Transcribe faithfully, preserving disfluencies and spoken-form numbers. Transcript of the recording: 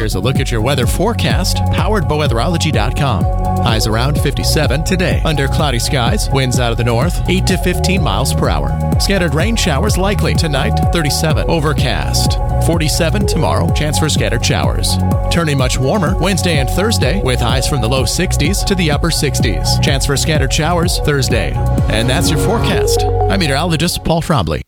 Here's a look at your weather forecast, powered by weatherology dot com. Highs around fifty-seven today. Under cloudy skies, winds out of the north, eight to fifteen miles per hour. Scattered rain showers likely tonight, thirty-seven. Overcast, forty-seven tomorrow. Chance for scattered showers. Turning much warmer Wednesday and Thursday, with highs from the low sixties to the upper sixties. Chance for scattered showers Thursday. And that's your forecast. I'm meteorologist Paul Trombley.